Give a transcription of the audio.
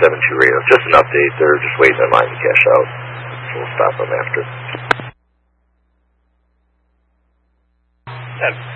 72 radio. Just an update. They're just waiting in line to cash out. So we'll stop them after.